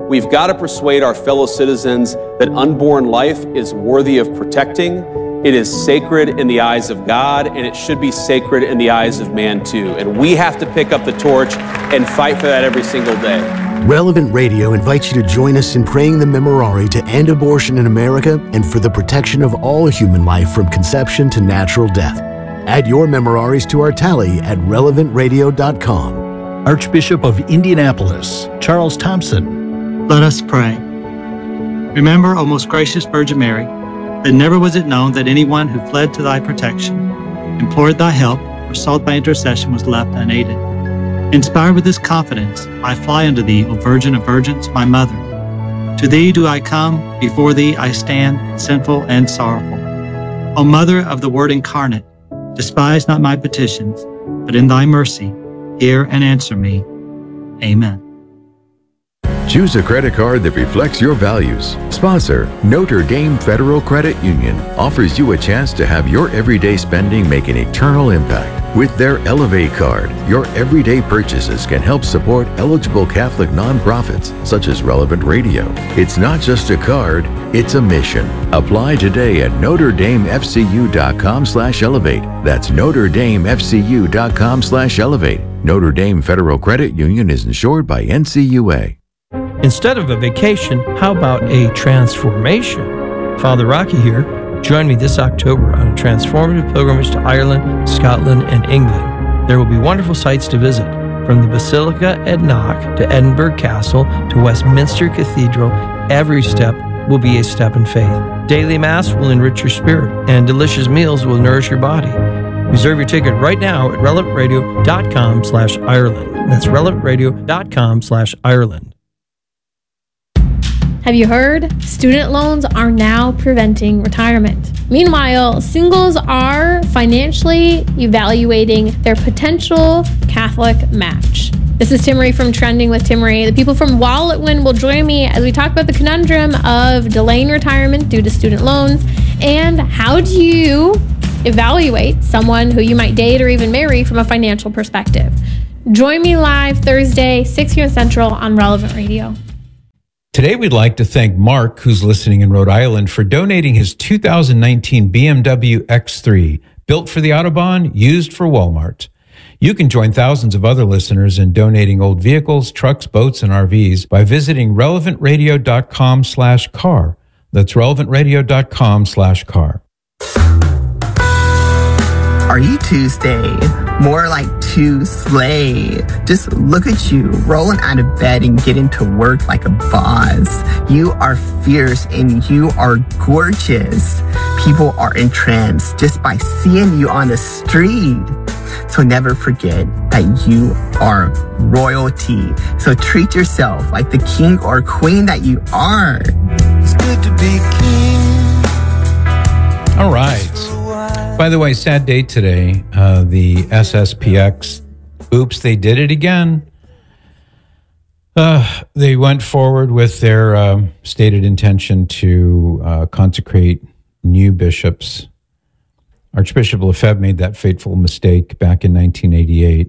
We've got to persuade our fellow citizens that unborn life is worthy of protecting. It is sacred in the eyes of God, and it should be sacred in the eyes of man too. And we have to pick up the torch and fight for that every single day. Relevant Radio invites you to join us in praying the Memorare to end abortion in America and for the protection of all human life from conception to natural death. Add your Memoraries to our tally at relevantradio.com. Archbishop of Indianapolis, Charles Thompson. Let us pray. Remember, O most gracious Virgin Mary, that never was it known that anyone who fled to thy protection, implored thy help, or sought thy intercession was left unaided. Inspired with this confidence, I fly unto thee, O Virgin of Virgins, my Mother. To thee do I come, before thee I stand, sinful and sorrowful. O Mother of the Word incarnate, despise not my petitions, but in thy mercy, hear and answer me. Amen. Choose a credit card that reflects your values. Sponsor, Notre Dame Federal Credit Union offers you a chance to have your everyday spending make an eternal impact. With their Elevate card, your everyday purchases can help support eligible Catholic nonprofits such as Relevant Radio. It's not just a card, it's a mission. Apply today at NotreDameFCU.com/elevate. That's NotreDameFCU.com/elevate. Notre Dame Federal Credit Union is insured by NCUA. Instead of a vacation, how about a transformation? Father Rocky here. Join me this October on a transformative pilgrimage to Ireland, Scotland, and England. There will be wonderful sights to visit, from the Basilica at Knock to Edinburgh Castle to Westminster Cathedral. Every step will be a step in faith. Daily Mass will enrich your spirit, and delicious meals will nourish your body. Reserve your ticket right now at relevantradio.com/Ireland. That's relevantradio.com/Ireland. Have you heard? Student loans are now preventing retirement. Meanwhile, singles are financially evaluating their potential Catholic match. This is Timmerie from Trending with Timmerie. The people from Wallotwin will join me as we talk about the conundrum of delaying retirement due to student loans and how do you evaluate someone who you might date or even marry from a financial perspective. Join me live Thursday, 6 p.m. Central on Relevant Radio. Today, we'd like to thank Mark, who's listening in Rhode Island, for donating his 2019 BMW X3, built for the Autobahn, used for Walmart. You can join thousands of other listeners in donating old vehicles, trucks, boats, and RVs by visiting relevantradio.com/car. That's relevantradio.com/car. Are you Tuesday? More like Tuesday. Just look at you, rolling out of bed and getting to work like a boss. You are fierce and you are gorgeous. People are entranced just by seeing you on the street. So never forget that you are royalty. So treat yourself like the king or queen that you are. It's good to be king. All right. By the way, sad day today. The SSPX, oops, they did it again. They went forward with their stated intention to consecrate new bishops. Archbishop Lefebvre made that fateful mistake back in 1988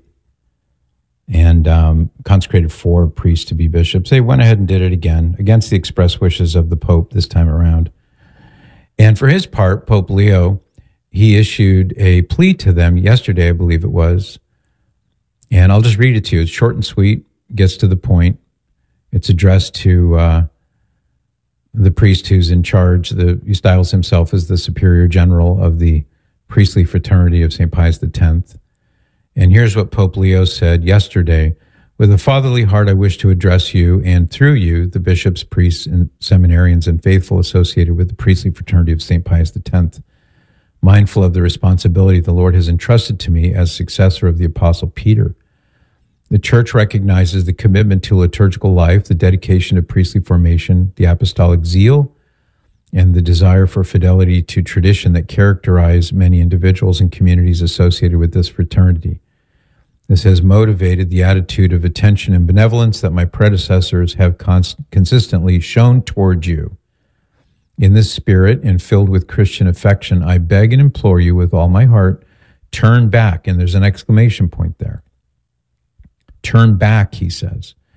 and consecrated 4 priests to be bishops. They went ahead and did it again against the express wishes of the Pope this time around. And for his part, Pope Leo, he issued a plea to them yesterday, I believe it was. And I'll just read it to you. It's short and sweet, gets to the point. It's addressed to the priest who's in charge. He styles himself as the superior general of the priestly fraternity of St. Pius X. And here's what Pope Leo said yesterday. With a fatherly heart, I wish to address you, and through you, the bishops, priests, and seminarians and faithful associated with the priestly fraternity of St. Pius X, mindful of the responsibility the Lord has entrusted to me as successor of the Apostle Peter. The Church recognizes the commitment to liturgical life, the dedication of priestly formation, the apostolic zeal, and the desire for fidelity to tradition that characterize many individuals and communities associated with this fraternity. This has motivated the attitude of attention and benevolence that my predecessors have consistently shown toward you. In this spirit and filled with Christian affection, I beg and implore you with all my heart, turn back, and there's an exclamation point there. Turn back, he says.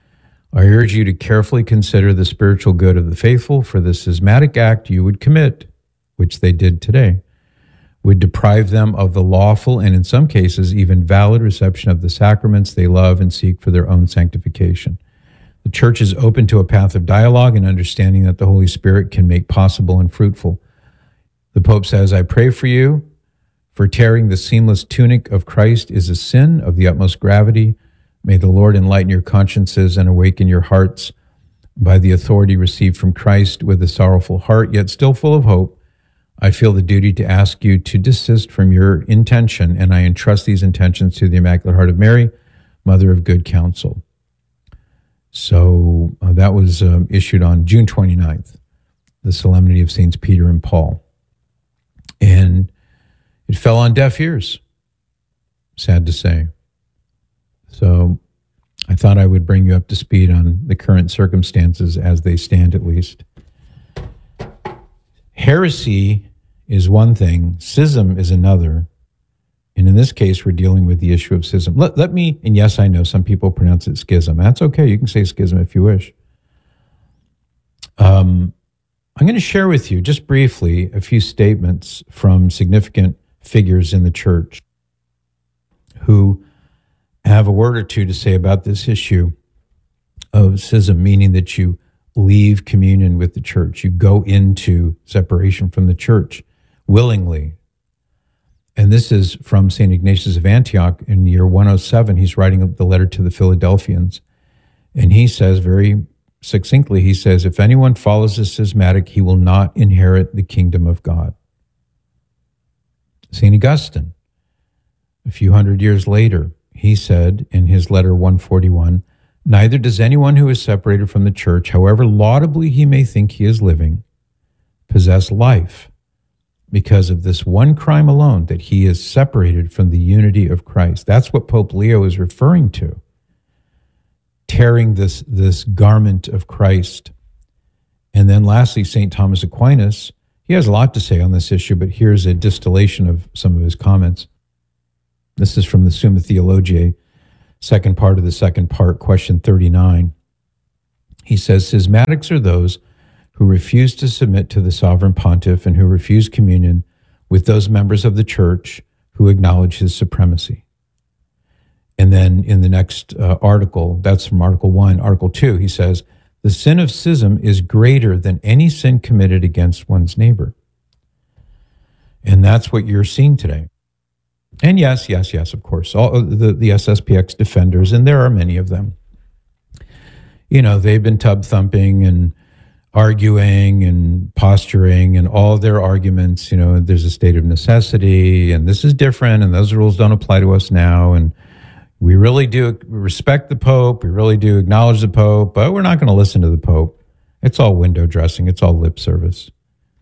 I urge you to carefully consider the spiritual good of the faithful, for the schismatic act you would commit, which they did today, would deprive them of the lawful and in some cases even valid reception of the sacraments they love and seek for their own sanctification. The Church is open to a path of dialogue and understanding that the Holy Spirit can make possible and fruitful. The Pope says, I pray for you, for tearing the seamless tunic of Christ is a sin of the utmost gravity. May the Lord enlighten your consciences and awaken your hearts by the authority received from Christ. With a sorrowful heart, yet still full of hope, I feel the duty to ask you to desist from your intention, and I entrust these intentions to the Immaculate Heart of Mary, Mother of Good Counsel. So that was issued on June 29th, the Solemnity of Saints Peter and Paul. And it fell on deaf ears, sad to say. So I thought I would bring you up to speed on the current circumstances as they stand, at least. Heresy is one thing, schism is another. And in this case, we're dealing with the issue of schism. Let me, and yes, I know some people pronounce it schism. That's okay. You can say schism if you wish. I'm going to share with you, just briefly, a few statements from significant figures in the Church who have a word or two to say about this issue of schism, meaning that you leave communion with the Church. You go into separation from the Church willingly. And this is from St. Ignatius of Antioch in the year 107. He's writing the letter to the Philadelphians. And he says very succinctly, he says, if anyone follows a schismatic, he will not inherit the kingdom of God. St. Augustine, a few hundred years later, he said in his letter 141, neither does anyone who is separated from the Church, however laudably he may think he is living, possess life because of this one crime alone, that he is separated from the unity of Christ. That's what Pope Leo is referring to, tearing this garment of Christ. And then lastly, St. Thomas Aquinas, he has a lot to say on this issue, but here's a distillation of some of his comments. This is from the Summa Theologiae, second part of the second part, question 39. He says, schismatics are those who refuse to submit to the sovereign pontiff and who refuse communion with those members of the Church who acknowledge his supremacy. And then in the next article, that's from Article 1, Article 2, he says, the sin of schism is greater than any sin committed against one's neighbor. And that's what you're seeing today. And yes, of course, all the SSPX defenders, and there are many of them, you know, they've been tub thumping and arguing and posturing and all of their arguments, you know, there's a state of necessity and this is different and those rules don't apply to us now. And we really do respect the Pope. We really do acknowledge the Pope, but we're not going to listen to the Pope. It's all window dressing. It's all lip service.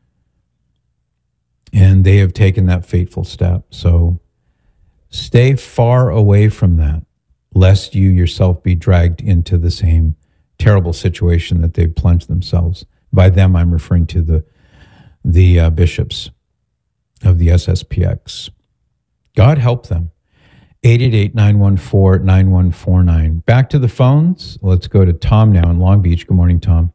And they have taken that fateful step. So stay far away from that, lest you yourself be dragged into the same terrible situation that they've plunged themselves. By them, I'm referring to the bishops of the SSPX. God help them. 888-914-9149. Back to the phones. Let's go to Tom now in Long Beach. Good morning, Tom.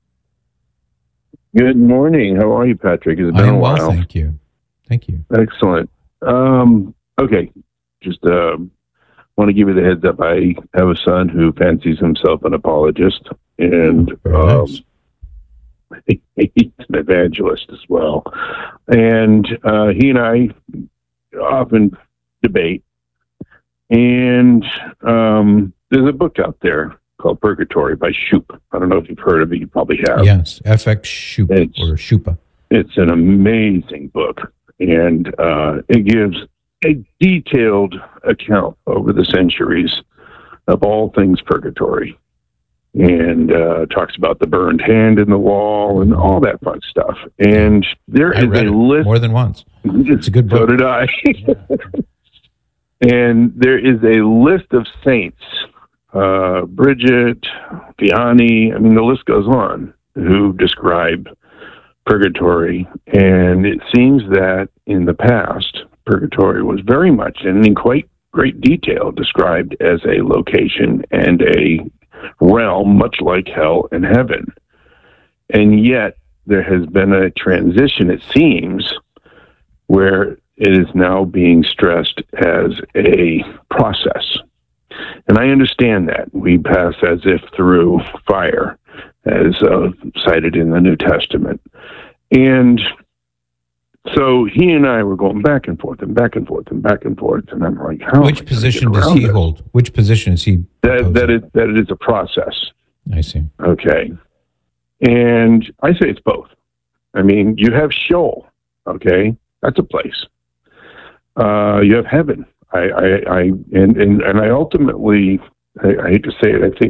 Good morning. How are you, Patrick? It's been a while. Well, thank you. Thank you. Excellent. Okay. Just want to give you the heads up. I have a son who fancies himself an apologist, and nice. He's an evangelist as well. And he and I often debate. And there's a book out there called Purgatory by Shoup. I don't know if you've heard of it. You probably have. Yes, FX Shoup or Shoupa. It's an amazing book, and it gives a detailed account over the centuries of all things purgatory, and talks about the burned hand in the wall and all that fun stuff. And there is a list more than once. It's a good book. So did I. And there is a list of saints, Bridget, Vianney, I mean, the list goes on, who describe purgatory. And it seems that in the past, purgatory was very much, and in quite great detail, described as a location and a realm, much like hell and heaven. And yet there has been a transition, it seems, where it is now being stressed as a process. And I understand that. We pass as if through fire, as cited in the New Testament. And so he and I were going back and forth and back and forth and back and forth. And I'm like, how? Which position does he hold? Which position is he? That it is a process. I see. Okay. And I say it's both. I mean, you have Sheol. Okay. That's a place. You have heaven. I ultimately, I hate to say it, I think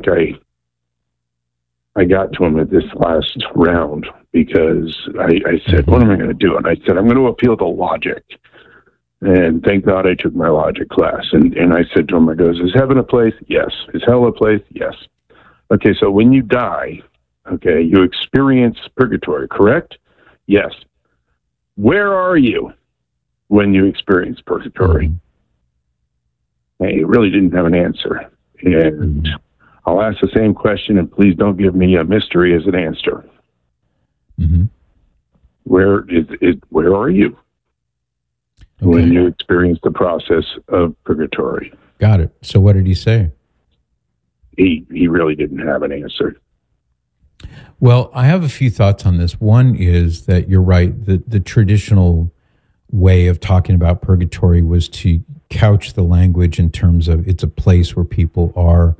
I got to him at this last round because I said, what am I going to do? And I said, I'm going to appeal to logic. And thank God I took my logic class. And I said to him, I goes, is heaven a place? Yes. Is hell a place? Yes. Okay, so when you die, okay, you experience purgatory, correct? Yes. Where are you when you experience purgatory? And he really didn't have an answer. And I'll ask the same question, and please don't give me a mystery as an answer. Where are you when you experience the process of purgatory? Got it. So what did he say? He really didn't have an answer. Well, I have a few thoughts on this. One is that you're right. The traditional way of talking about purgatory was to couch the language in terms of it's a place where people are,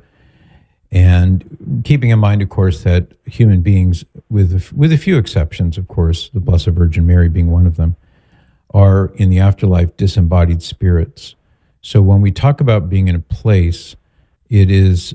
and keeping in mind, of course, that human beings, with a few exceptions, of course, the Blessed Virgin Mary being one of them, are in the afterlife disembodied spirits. So when we talk about being in a place, it is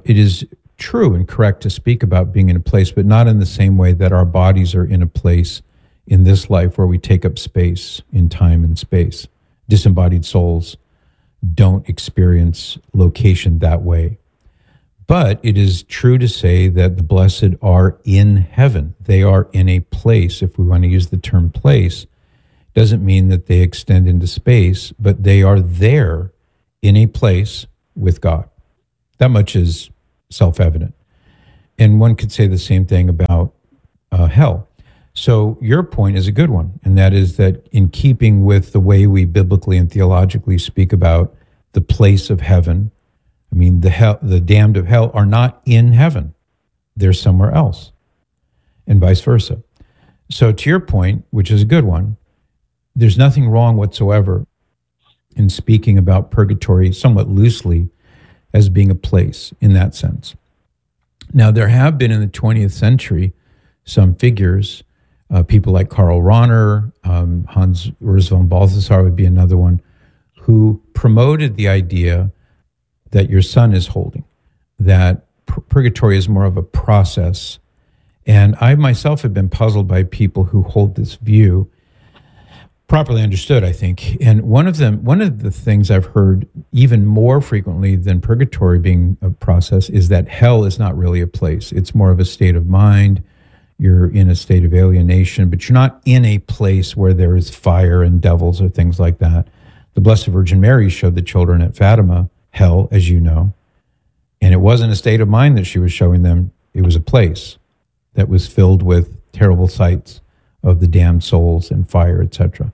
true and correct to speak about being in a place, but not in the same way that our bodies are in a place in this life where we take up space in time and space. Disembodied souls don't experience location that way. But it is true to say that the blessed are in heaven. They are in a place. If we want to use the term place, doesn't mean that they extend into space, but they are there in a place with God. That much is self-evident. And one could say the same thing about hell. So your point is a good one, and that is that in keeping with the way we biblically and theologically speak about the place of heaven, I mean, the damned of hell are not in heaven. They're somewhere else, and vice versa. So to your point, which is a good one, there's nothing wrong whatsoever in speaking about purgatory somewhat loosely as being a place in that sense. Now, there have been in the 20th century some figures, people like Karl Rahner, Hans Urs von Balthasar would be another one, who promoted the idea that your son is holding, that purgatory is more of a process. And I myself have been puzzled by people who hold this view, properly understood, I think. And one of the things I've heard even more frequently than purgatory being a process is that hell is not really a place. It's more of a state of mind. You're in a state of alienation, but you're not in a place where there is fire and devils or things like that. The Blessed Virgin Mary showed the children at Fatima hell, as you know, and it wasn't a state of mind that she was showing them. It was a place that was filled with terrible sights of the damned souls and fire, etc.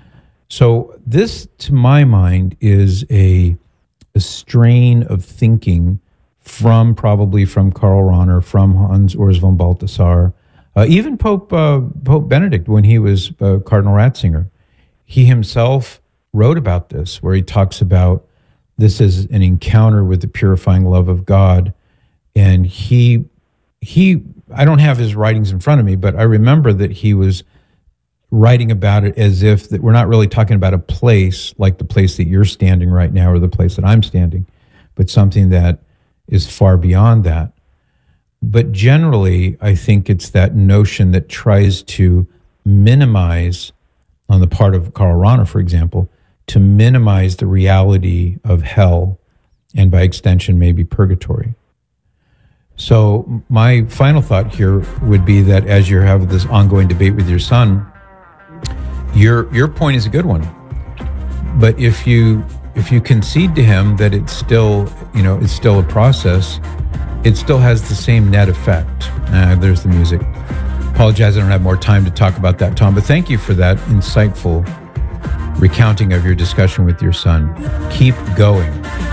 So this, to my mind, is a strain of thinking probably from Karl Rahner, from Hans Urs von Balthasar, even Pope Benedict, when he was Cardinal Ratzinger. He himself wrote about this, where he talks about this is an encounter with the purifying love of God. And he I don't have his writings in front of me, but I remember that he was writing about it as if that we're not really talking about a place like the place that you're standing right now or the place that I'm standing, but something that is far beyond that. But generally, I think it's that notion that tries to minimize, on the part of Karl Rahner, for example, to minimize the reality of hell and by extension, maybe purgatory. So my final thought here would be that as you're having this ongoing debate with your son, your point is a good one. But if you concede to him that it's still a process, it still has the same net effect. There's the music. Apologize, I don't have more time to talk about that, Tom, but thank you for that insightful recounting of your discussion with your son. Keep going.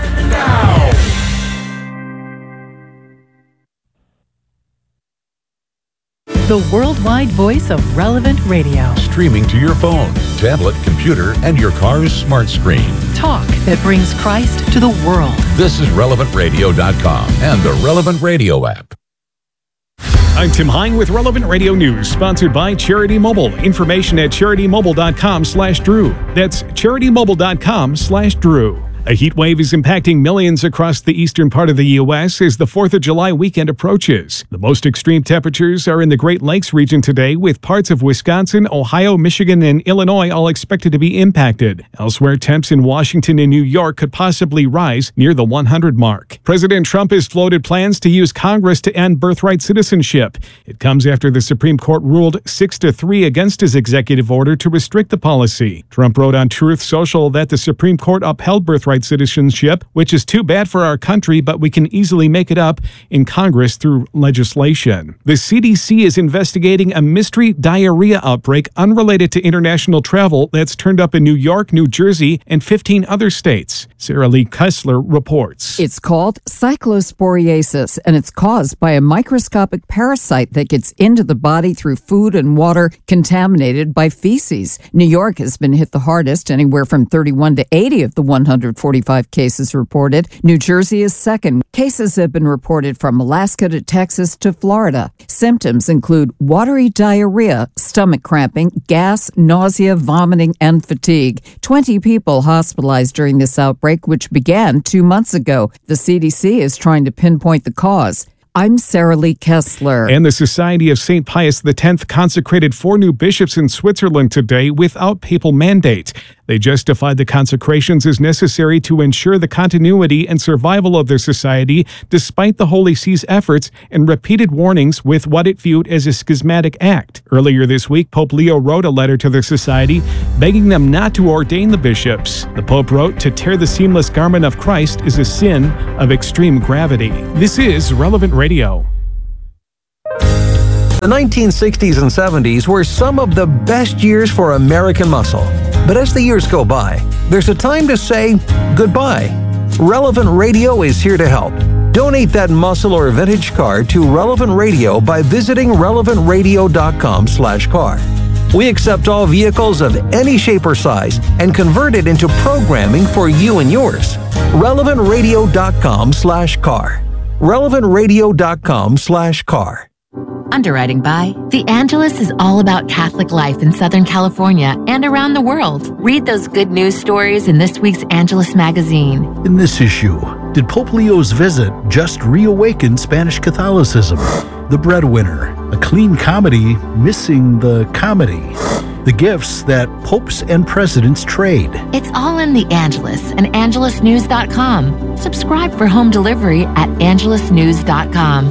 The worldwide voice of Relevant Radio. Streaming to your phone, tablet, computer, and your car's smart screen. Talk that brings Christ to the world. This is RelevantRadio.com and the Relevant Radio app. I'm Tim Hine with Relevant Radio News, sponsored by Charity Mobile. Information at CharityMobile.com/Drew. That's CharityMobile.com/Drew. A heat wave is impacting millions across the eastern part of the U.S. as the 4th of July weekend approaches. The most extreme temperatures are in the Great Lakes region today, with parts of Wisconsin, Ohio, Michigan, and Illinois all expected to be impacted. Elsewhere, temps in Washington and New York could possibly rise near the 100 mark. President Trump has floated plans to use Congress to end birthright citizenship. It comes after the Supreme Court ruled 6-3 against his executive order to restrict the policy. Trump wrote on Truth Social that the Supreme Court upheld birthright citizenship, which is too bad for our country, but we can easily make it up in Congress through legislation. The CDC is investigating a mystery diarrhea outbreak unrelated to international travel that's turned up in New York, New Jersey, and 15 other states. Sarah Lee Kessler reports. It's called cyclosporiasis, and it's caused by a microscopic parasite that gets into the body through food and water contaminated by feces. New York has been hit the hardest, anywhere from 31 to 80 of the 145 cases reported. New Jersey is second. Cases have been reported from Alaska to Texas to Florida. Symptoms include watery diarrhea, stomach cramping, gas, nausea, vomiting, and fatigue. 20 people hospitalized during this outbreak, which began 2 months ago. The CDC is trying to pinpoint the cause. I'm Sarah Lee Kessler. And the Society of St. Pius X consecrated 4 new bishops in Switzerland today without papal mandate. They justified the consecrations as necessary to ensure the continuity and survival of their society, despite the Holy See's efforts and repeated warnings with what it viewed as a schismatic act. Earlier this week, Pope Leo wrote a letter to the society begging them not to ordain the bishops. The Pope wrote, "To tear the seamless garment of Christ is a sin of extreme gravity." This is Relevant Radio. The 1960s and 70s were some of the best years for American muscle. But as the years go by, there's a time to say goodbye. Relevant Radio is here to help. Donate that muscle or vintage car to Relevant Radio by visiting relevantradio.com/car. We accept all vehicles of any shape or size and convert it into programming for you and yours. relevantradio.com/car. relevantradio.com/car. Underwriting by The Angelus is all about Catholic life in Southern California and around the world. Read those good news stories in this week's Angelus magazine. In this issue, did Pope Leo's visit just reawaken Spanish Catholicism? The Breadwinner, a clean comedy missing the comedy. The gifts that popes and presidents trade. It's all in The Angelus and angelusnews.com. Subscribe for home delivery at angelusnews.com.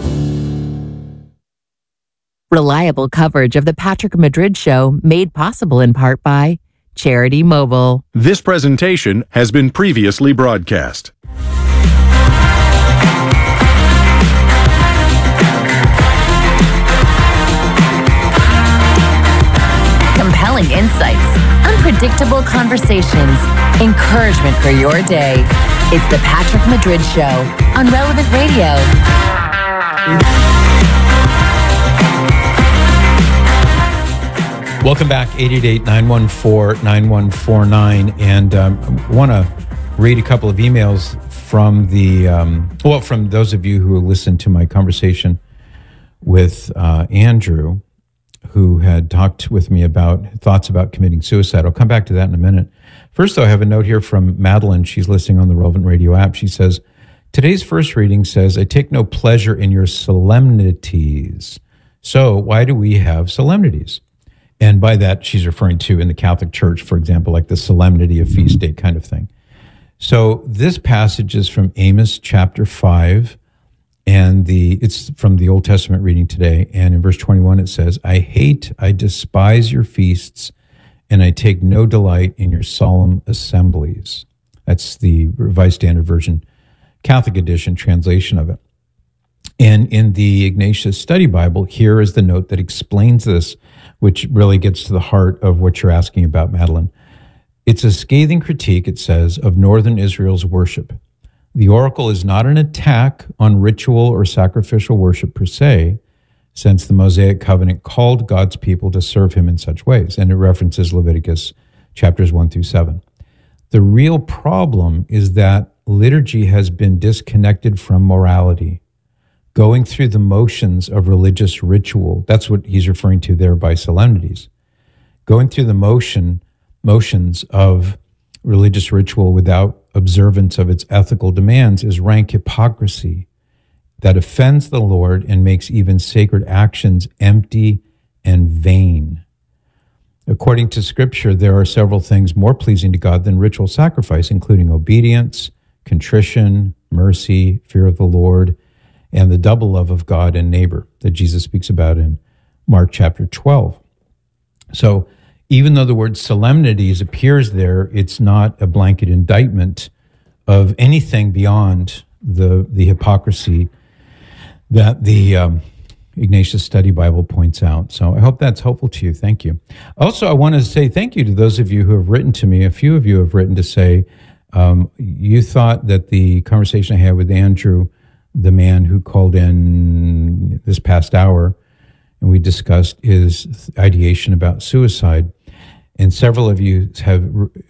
Reliable coverage of the Patrick Madrid Show, made possible in part by Charity Mobile. This presentation has been previously broadcast. Compelling insights, unpredictable conversations, encouragement for your day. It's the Patrick Madrid Show on Relevant Radio. Welcome back, 888-914-9149. And I want to read a couple of emails from from those of you who listened to my conversation with Andrew, who had talked with me about thoughts about committing suicide. I'll come back to that in a minute. First, though, I have a note here from Madeline. She's listening on the Relevant Radio app. She says, today's first reading says, I take no pleasure in your solemnities. So why do we have solemnities? And by that, she's referring to in the Catholic Church, for example, like the solemnity of feast day kind of thing. So this passage is from Amos chapter 5, and it's from the Old Testament reading today. And in verse 21, it says, I despise your feasts, and I take no delight in your solemn assemblies. That's the Revised Standard Version, Catholic edition translation of it. And in the Ignatius Study Bible, here is the note that explains this, which really gets to the heart of what you're asking about, Madeline. It's a scathing critique, it says, of northern Israel's worship. The oracle is not an attack on ritual or sacrificial worship per se, since the Mosaic covenant called God's people to serve him in such ways. And it references Leviticus chapters 1 through 7. The real problem is that liturgy has been disconnected from morality, going through the motions of religious ritual. That's what he's referring to there by solemnities. Going through the motions of religious ritual without observance of its ethical demands is rank hypocrisy that offends the Lord and makes even sacred actions empty and vain. According to Scripture, there are several things more pleasing to God than ritual sacrifice, including obedience, contrition, mercy, fear of the Lord, and the double love of God and neighbor that Jesus speaks about in Mark chapter 12. So even though the word solemnities appears there, it's not a blanket indictment of anything beyond the hypocrisy that the Ignatius Study Bible points out. So I hope that's helpful to you. Thank you. Also, I want to say thank you to those of you who have written to me. A few of you have written to say you thought that the conversation I had with Andrew, the man who called in this past hour, and we discussed his ideation about suicide. And several of you have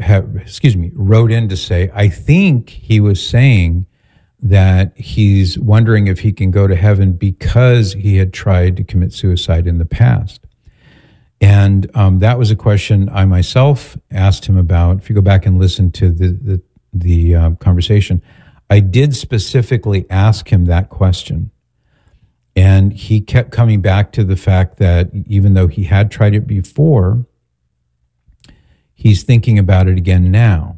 wrote in to say, I think he was saying that he's wondering if he can go to heaven because he had tried to commit suicide in the past. And that was a question I myself asked him about. If you go back and listen to the conversation, I did specifically ask him that question. And he kept coming back to the fact that even though he had tried it before, he's thinking about it again now.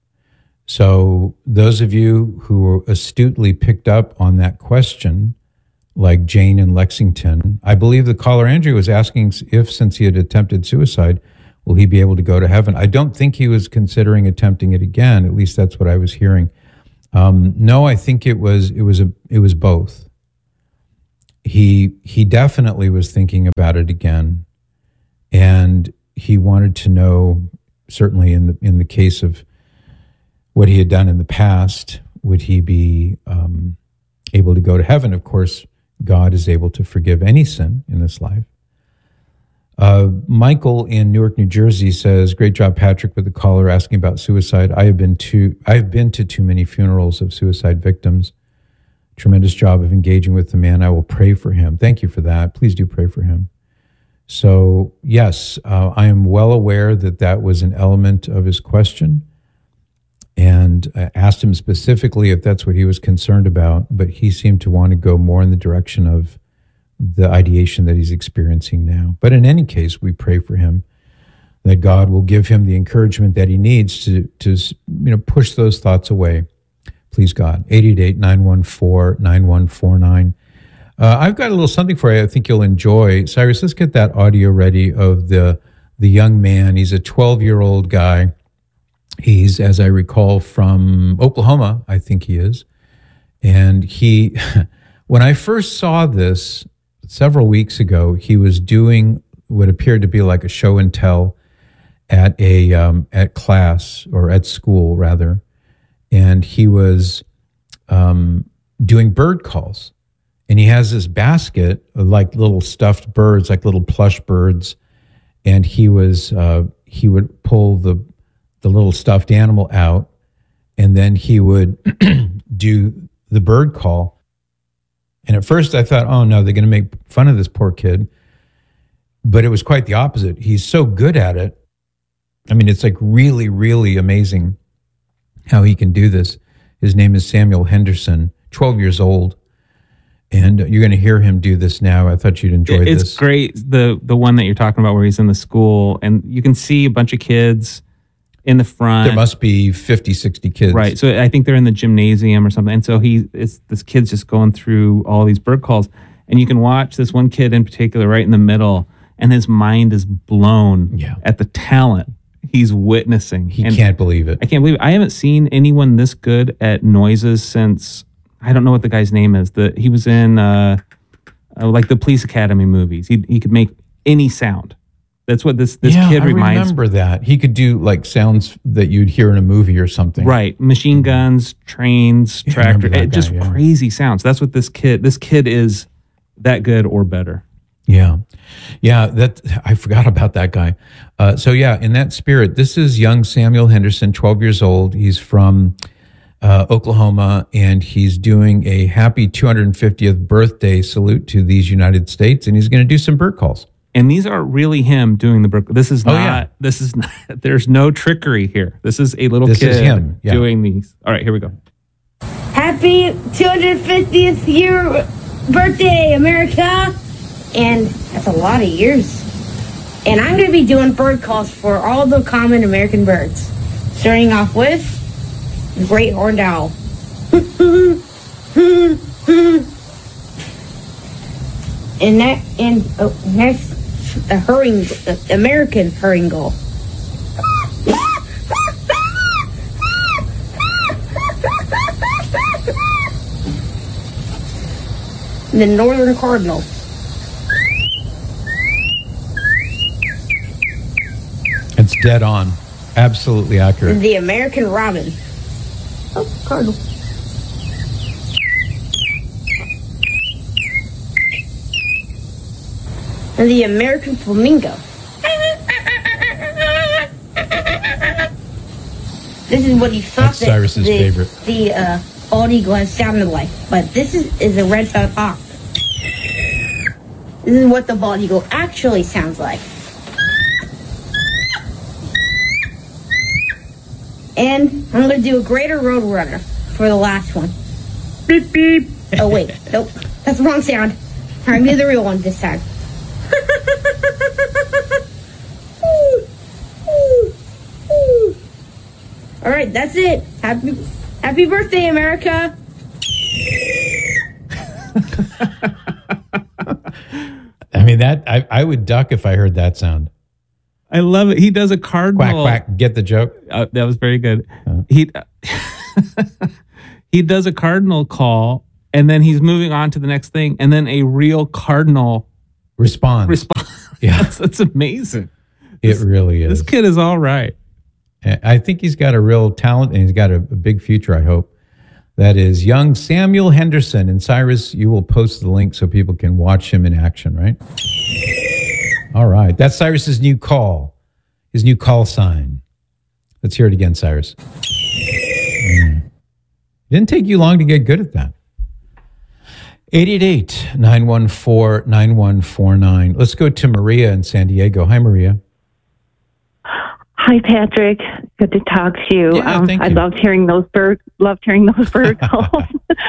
So those of you who astutely picked up on that question, like Jane in Lexington, I believe the caller Andrew was asking if, since he had attempted suicide, will he be able to go to heaven? I don't think he was considering attempting it again. At least that's what I was hearing. No, I think it was both. He definitely was thinking about it again, and he wanted to know, certainly in the case of what he had done in the past, would he be able to go to heaven? Of course, God is able to forgive any sin in this life. Michael in Newark, New Jersey says, "Great job, Patrick, with the caller asking about suicide. I've been to too many funerals of suicide victims. Tremendous job of engaging with the man. I will pray for him." Thank you for that. Please do pray for him. So yes, I am well aware that was an element of his question, and I asked him specifically if that's what he was concerned about, but he seemed to want to go more in the direction of the ideation that he's experiencing now. But in any case, we pray for him, that God will give him the encouragement that he needs to push those thoughts away. Please God. 888-914-9149. I've got a little something for you I think you'll enjoy. Cyrus, let's get that audio ready of the young man. He's a 12-year-old guy. He's, as I recall, from Oklahoma, I think he is. And he, when I first saw this several weeks ago, he was doing what appeared to be like a show and tell at class, or at school rather. And he was doing bird calls. And he has this basket of like little stuffed birds, like little plush birds. And he would pull the little stuffed animal out, and then he would do the bird call. And at first I thought, oh no, they're going to make fun of this poor kid. But it was quite the opposite. He's so good at it. I mean, it's like really, really amazing how he can do this. His name is Samuel Henderson, 12 years old. And you're going to hear him do this now. I thought you'd enjoy this. It's great, the one that you're talking about where he's in the school, and you can see a bunch of kids in the front. There must be 50, 60 kids. Right. So I think they're in the gymnasium or something. And so this kid's just going through all these bird calls. And you can watch this one kid in particular right in the middle, and his mind is blown at the talent he's witnessing. He can't believe it. I can't believe it. I haven't seen anyone this good at noises since I don't know what the guy's name is. He was in like the Police Academy movies. He could make any sound. That's what this kid reminds me. I remember that. He could do like sounds that you'd hear in a movie or something. Right. Machine guns, trains, tractor, just crazy sounds. That's what this kid is that good or better. Yeah. That I forgot about that guy. So in that spirit, this is young Samuel Henderson, 12 years old. He's from Oklahoma, and he's doing a happy 250th birthday salute to these United States, and he's going to do some bird calls. And these are really him doing the bird. This is not. There's no trickery here. This is a little kid is him. Yeah. Doing these. All right, here we go. Happy 250th year birthday, America. And that's a lot of years. And I'm going to be doing bird calls for all the common American birds. Starting off with the great horned owl. Next, American herring gull. The northern cardinal. It's dead on. Absolutely accurate. The American robin. Oh, cardinal. And the American flamingo. This is what he thought That's Cyrus's favorite. The bald eagle has sounded like, but this is a red-tailed hawk. This is what the bald eagle actually sounds like. And I'm going to do a greater roadrunner for the last one. Beep, beep. Oh, wait. Nope. That's the wrong sound. All right, do the real one this time. All right, that's it. Happy birthday, America. I mean, I would duck if I heard that sound. I love it. He does a cardinal. Quack, quack. Get the joke? That was very good. He does a cardinal call, and then he's moving on to the next thing, and then a real cardinal response. Yeah. That's amazing. It really is. This kid is all right. I think he's got a real talent, and he's got a big future, I hope. That is young Samuel Henderson. And Cyrus, you will post the link so people can watch him in action, right? All right. That's Cyrus's new call, his new call sign. Let's hear it again, Cyrus. Didn't take you long to get good at that. 888-914-9149. Let's go to Maria in San Diego. Hi, Maria. Hi, Patrick. Good to talk to you. Yeah, thank you. I loved hearing those bird calls.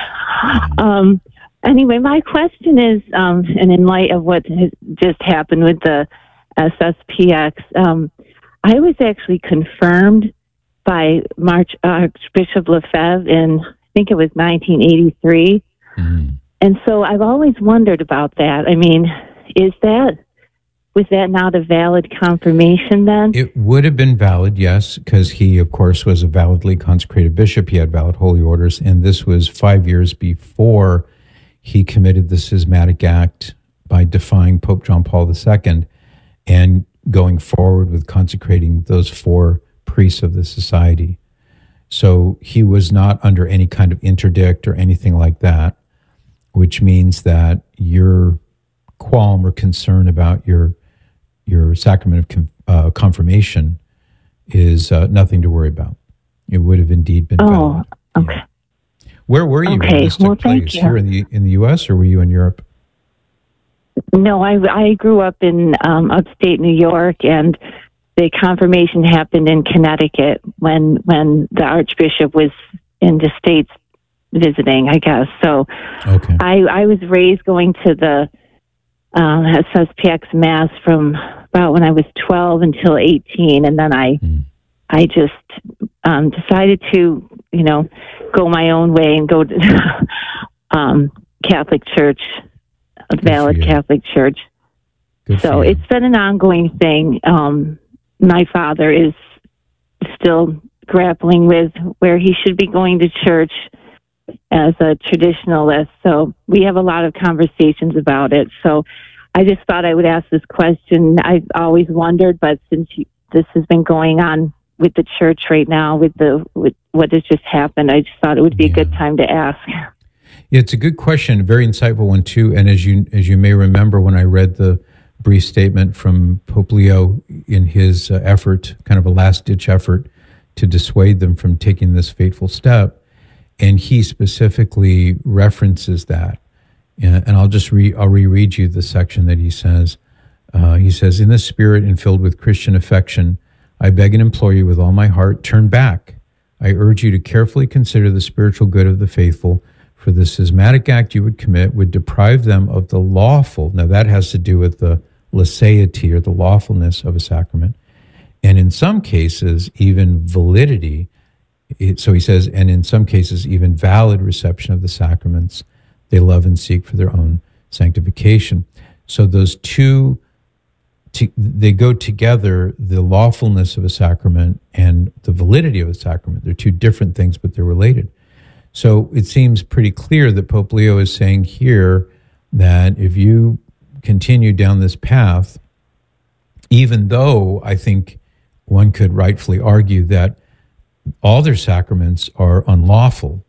Anyway, my question is, and in light of what has just happened with the SSPX, I was actually confirmed by Archbishop Lefebvre in, I think it was 1983. Mm-hmm. And so I've always wondered about that. I mean, was that not a valid confirmation then? It would have been valid, yes, because he, of course, was a validly consecrated bishop. He had valid holy orders, and this was 5 years before he committed the schismatic act by defying Pope John Paul II and going forward with consecrating those 4 priests of the society. So he was not under any kind of interdict or anything like that, which means that your qualm or concern about your sacrament of confirmation is nothing to worry about. It would have indeed been valid. Okay. Yeah. Where were you when this took place? Here in the U.S. or were you in Europe? No, I grew up in upstate New York, and the confirmation happened in Connecticut when the Archbishop was in the States visiting, I guess. So okay. I was raised going to the SSPX Mass from about when I was 12 until 18, and then I just decided to, go my own way and go to Catholic Church, a valid Catholic Church. So it's been an ongoing thing. My father is still grappling with where he should be going to church, as a traditionalist. So we have a lot of conversations about it. So I just thought I would ask this question. I've always wondered, but since this has been going on with the church right now, with what has just happened, I just thought it would be a good time to ask. Yeah, it's a good question, a very insightful one too. And as you may remember, when I read the brief statement from Pope Leo in his effort, kind of a last-ditch effort to dissuade them from taking this fateful step, and he specifically references that. And I'll reread you the section that he says. He says, "In the spirit and filled with Christian affection, I beg and implore you with all my heart, turn back. I urge you to carefully consider the spiritual good of the faithful, for the schismatic act you would commit would deprive them of the lawful." Now that has to do with the laicity or the lawfulness of a sacrament. And in some cases, even validity. So he says, and in some cases, even valid reception of the sacraments they love and seek for their own sanctification. So those two, they go together, the lawfulness of a sacrament and the validity of a sacrament. They're two different things, but they're related. So it seems pretty clear that Pope Leo is saying here that if you continue down this path, even though I think one could rightfully argue that all their sacraments are unlawful,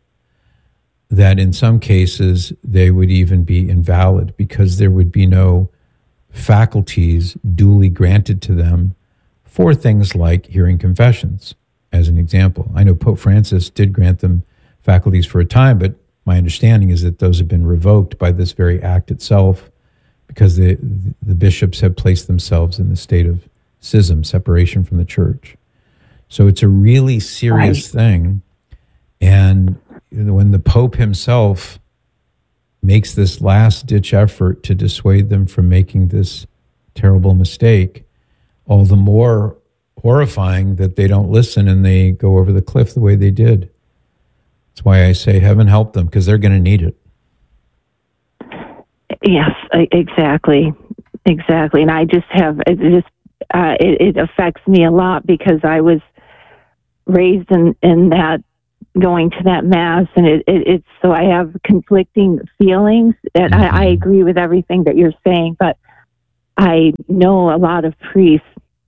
that in some cases they would even be invalid because there would be no faculties duly granted to them for things like hearing confessions, as an example. I know Pope Francis did grant them faculties for a time, but my understanding is that those have been revoked by this very act itself because the bishops have placed themselves in the state of schism, separation from the church. So it's a really serious thing. And when the Pope himself makes this last-ditch effort to dissuade them from making this terrible mistake, all the more horrifying that they don't listen and they go over the cliff the way they did. That's why I say heaven help them, because they're going to need it. Yes, exactly. And I just have, it affects me a lot because I was raised in that, going to that mass, and it's so I have conflicting feelings. That I agree with everything that you're saying, but I know a lot of priests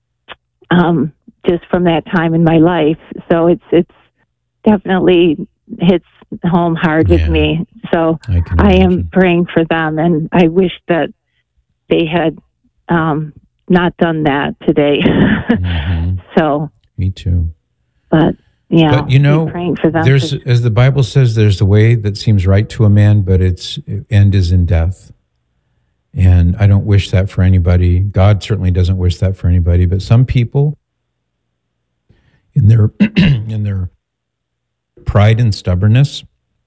just from that time in my life, so it's definitely hits home hard with me. So I am praying for them, and I wish that they had not done that today. So me too. But yeah, but you know, praying for them. There's, as the Bible says, there's the way that seems right to a man, but its end is in death. And I don't wish that for anybody. God certainly doesn't wish that for anybody. But some people, in their in their pride and stubbornness,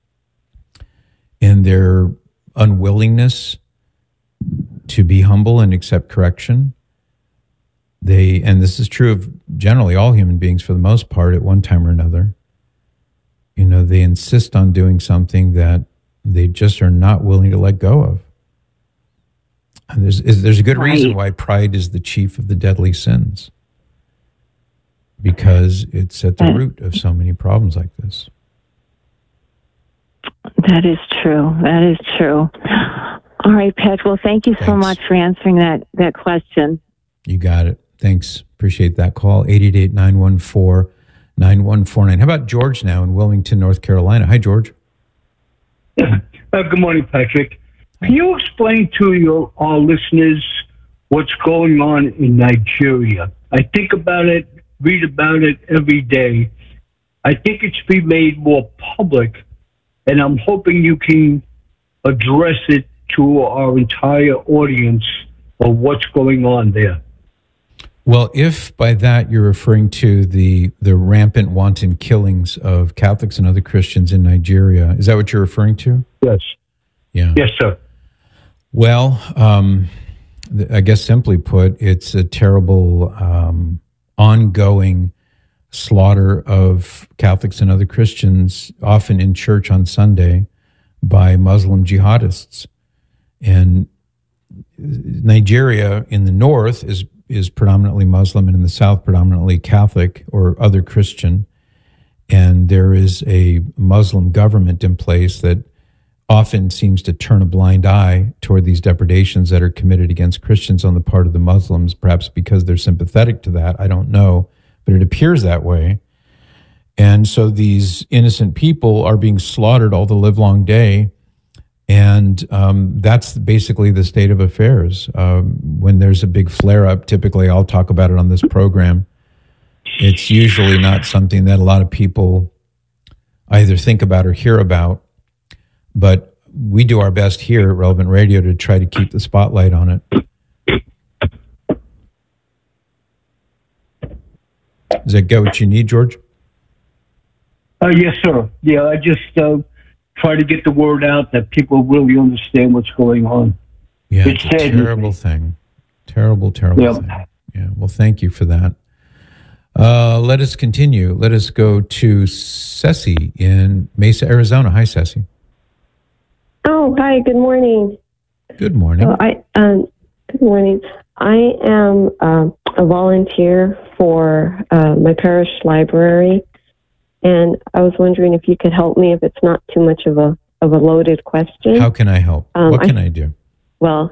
in their unwillingness to be humble and accept correction, and this is true of generally all human beings for the most part at one time or another, they insist on doing something that they just are not willing to let go of. And there's a good reason why pride is the chief of the deadly sins, because it's at the root of so many problems like this. That is true. All right, Pat. Well, thank you so much for answering that question. You got it. Thanks. Appreciate that call. 888-914-9149. How about George now in Wilmington, North Carolina? Hi, George. Good morning, Patrick. Can you explain to our listeners what's going on in Nigeria? I think about it, read about it every day. I think it should be made more public, and I'm hoping you can address it to our entire audience of what's going on there. Well, if by that you're referring to the rampant wanton killings of Catholics and other Christians in Nigeria, is that what you're referring to? Yes. Yeah. Yes, sir. Well, I guess simply put, it's a terrible ongoing slaughter of Catholics and other Christians, often in church on Sunday, by Muslim jihadists. And Nigeria in the north is predominantly Muslim, and in the south predominantly Catholic or other Christian. and there is a Muslim government in place that often seems to turn a blind eye toward these depredations that are committed against Christians on the part of the Muslims, perhaps because they're sympathetic to that. I don't know, but it appears that way. And so these innocent people are being slaughtered all the livelong day. And that's basically the state of affairs. When there's a big flare-up, typically I'll talk about it on this program. It's usually not something that a lot of people either think about or hear about. But we do our best here at Relevant Radio to try to keep the spotlight on it. Does that get what you need, George? Yes, sir. Yeah, I just try to get the word out that people really understand what's going on. Yeah, it's a terrible thing. Terrible thing. Yeah, well, thank you for that. Let us continue. Let us go to Ceci in Mesa, Arizona. Hi, Ceci. Oh, hi. Good morning. Good morning. Good morning. I am a volunteer for my parish library, and I was wondering if you could help me if it's not too much of a loaded question. How can I help? What can I do? Well,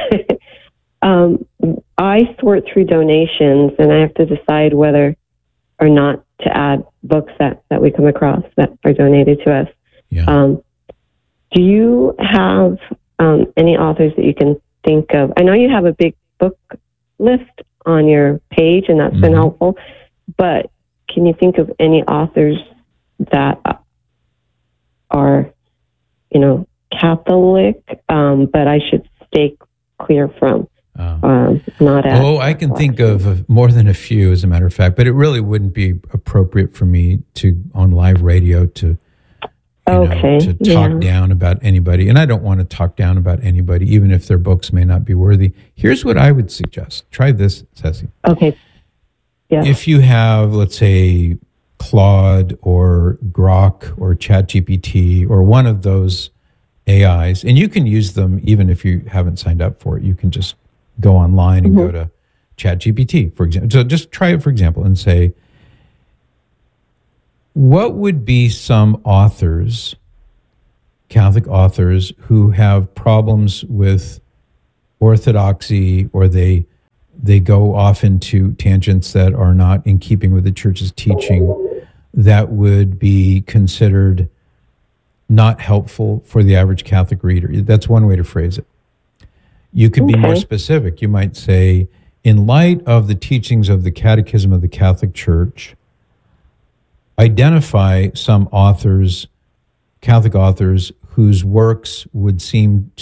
I sort through donations, and I have to decide whether or not to add books that we come across that are donated to us. Yeah. Do you have any authors that you can think of? I know you have a big book list on your page, and that's been helpful, but can you think of any authors that are, Catholic, but I should stay clear from? Not at. Oh, I can think of more than a few, as a matter of fact, but it really wouldn't be appropriate for me to, on live radio, to talk down about anybody. And I don't want to talk down about anybody, even if their books may not be worthy. Here's what I would suggest. Try this, Ceci. Okay. Yeah. If you have, let's say, Claude or Grok or ChatGPT or one of those AIs, and you can use them even if you haven't signed up for it. You can just go online and go to ChatGPT, for example. So just try it, for example, and say, what would be some authors, Catholic authors, who have problems with orthodoxy, or they go off into tangents that are not in keeping with the church's teaching, that would be considered not helpful for the average Catholic reader? That's one way to phrase it. You could be more specific. You might say, in light of the teachings of the Catechism of the Catholic Church, identify some authors, Catholic authors, whose works would seem